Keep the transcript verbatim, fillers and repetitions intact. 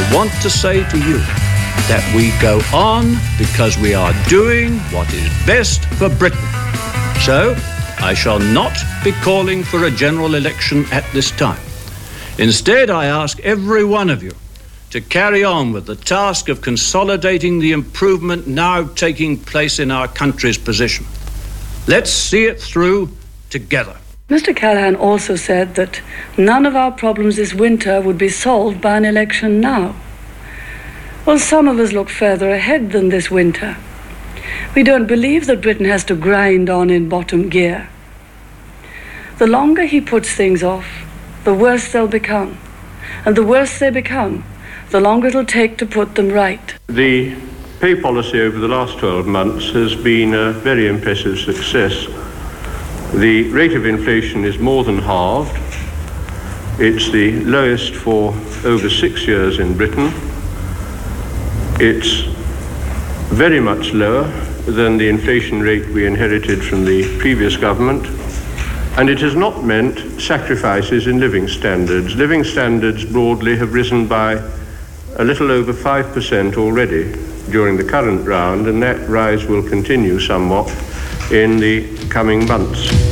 want to say to you that we go on because we are doing what is best for Britain. So, I shall not be calling for a general election at this time. Instead, I ask every one of you to carry on with the task of consolidating the improvement now taking place in our country's position. Let's see it through together. Mister Callaghan also said that none of our problems this winter would be solved by an election now. Well, some of us look further ahead than this winter. We don't believe that Britain has to grind on in bottom gear. The longer he puts things off, the worse they'll become. And the worse they become, the longer it'll take to put them right. The pay policy over the last twelve months has been a very impressive success. The rate of inflation is more than halved. It's the lowest for over six years in Britain. It's very much lower than the inflation rate we inherited from the previous government. And it has not meant sacrifices in living standards. Living standards broadly have risen by a little over five percent already during the current round, and that rise will continue somewhat in the coming months.